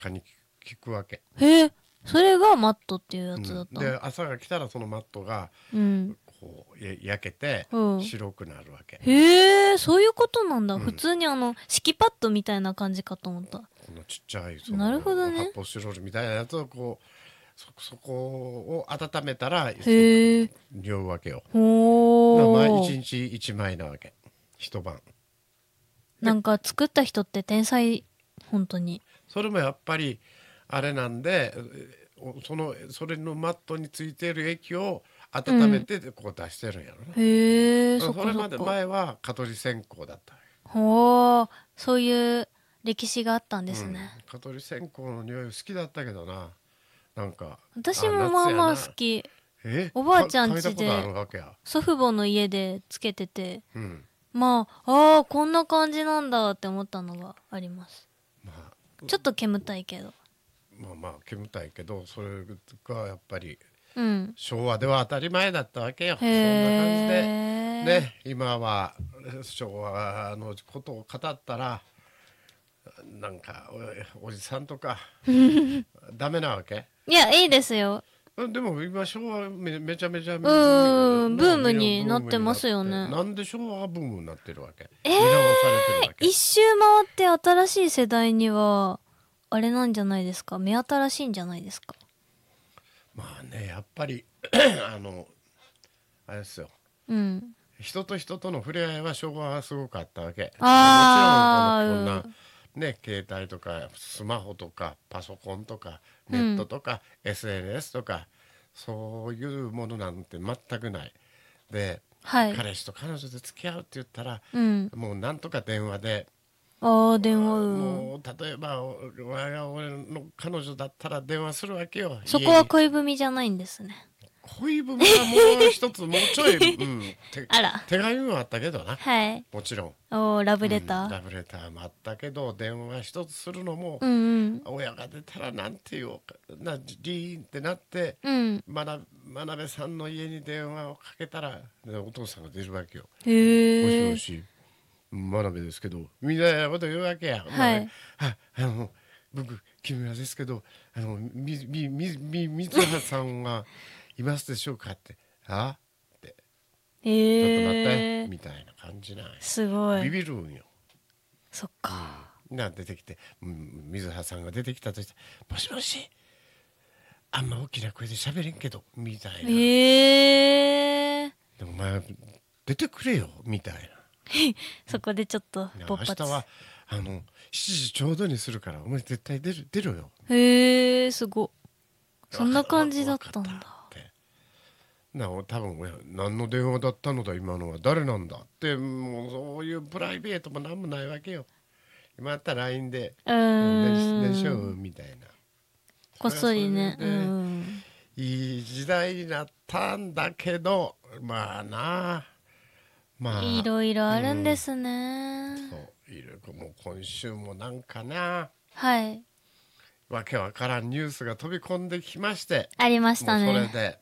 かに効くわけ。 へえ、それがマットっていうやつだったの。 で朝が来たらそのマットがうん。 こう焼けてうん。 白くなるわけ。 へえ、そういうことなんだ。 うん普通に敷きパッドみたいな感じかと思った。 このちっちゃいなるほどね。 発泡スチロールみたいなやつをこうそこを温めたらへえ。 匂うわけよ。 ほまあー。 1日1枚なわけ、一晩。 なんか作った人って天才。本当に。 それもやっぱりあれなんで、それのマットについている液を温めてこう出してるんやろね。 へえ、そっそれまでかそっか。 前は蚊取り線香だった。 ほー。そういう歴史があったんですね。 蚊取り線香の匂い好きだったけどな。なんか私もまあまあ好き。おばあちゃん嗅いだことあ家でるわけや。 祖父母の家でつけてて、 うん。 まあ、こんな感じなんだって思ったのがあります。 まちょっと煙たいけど。 あ煙たいけど、それがやっぱりうん。 昭和では当たり前だったわけよ。そんな感じでへー。 ね、今は昭和のことを語ったらなんかおじさんとかダメなわけ。 いや、いいですよ。 でも今昭和めちゃめちゃブームになブームになってってますよね。 なんで昭和がブームになってるわけ、見直されてるわけ。 一周回って新しい世代には、あれなんじゃないですか。目新しいんじゃないですか。 まあね、やっぱりあれですよ、 うん。 人と人との触れ合いは昭和はすごくあったわけ。もちろんこんなね、携帯とかスマホとかパソコンとかネットとか、SNS とかそういうものなんて全くない。で、 はい。 彼氏と彼女で付き合うって言ったら、 うん。 もうなんとか電話で、 電話。 もう例えば俺の彼女だったら電話するわけよ。 そこは恋文じゃないんですね。 恋文はもう一つもうちょい、 あら。 手紙もあったけどな、 はい。 もちろん。 ラブレター。 ラブレターもあったけど、電話一つするのも、 うんうん。 親が出たらなんて言おうかな、リーンってなって、 うん。 真鍋さんの家に電話をかけたらお父さんが出るわけよ。もしへえ。 もし真鍋ですけどみたいなこと言うわけや。 はい。 僕木村ですけど水葉さんはいますでしょうかって、ってちょっと待ってみたいな感じなんや。 すごい。 ビビるんよ。 そっか。 出てきて、水葉さんが出てきたとして、もしもし、あんま大きな声で喋れんけどみたいな。でもまあ出てくれよみたいな。 そこでちょっと勃発。明日は7時ちょうどにするからお前絶対出るよ。 へえ、すご。そんな感じだったんだ。 多分何の電話だったのだ今のは、誰なんだって、もうそういうプライベートも何もないわけよ。今あったら LINE で年少みたいな、 こっそりね。 いい時代になったんだけど、まあな、 いろいろあるんですね。 そうもう今週もなんかな、 はい、 わけわからんニュースが飛び込んできまして、 ありましたね。 もうそれで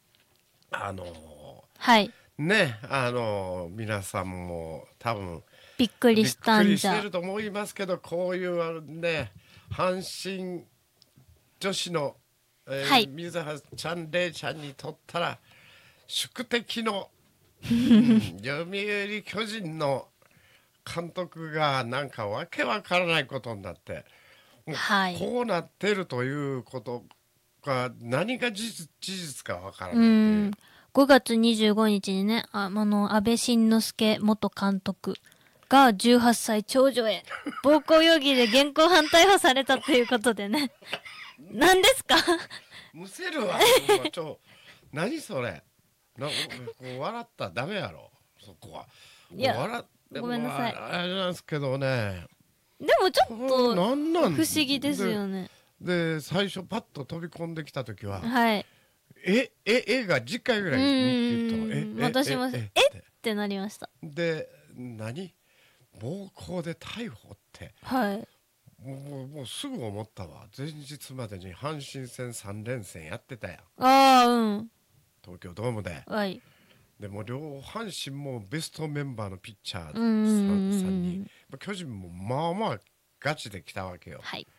はい、 ね、皆さんも多分びっくりしたんじゃ。 びっくりしてると思いますけど、こういうね、阪神女子の、水葉ちゃん、れいちゃんにとったら宿敵の、読売巨人の監督がなんかわけわからないことになって、もうこうなってるということが何が事実かわからないっていう。 5月25日にね、安倍晋之助元監督が18歳長女へ暴行容疑で現行犯逮捕されたということでね。何ですか？ むせるわ。何それ。笑ったらダメやろ。そこは。 いや、ごめんなさい。 あれなんですけどね。 でもちょっと不思議ですよね。 で最初パッと飛び込んできた時は、 はい。 絵が10回ぐらい言った。私もってなりました。 で暴行で逮捕って、 はい。 もうすぐ思ったわ。前日までに阪神戦3連戦やってたやん。東京ドームで。 はい。 でも両阪神もベストメンバーのピッチャー3人、巨人もまあまあガチで来たわけよ。 はい。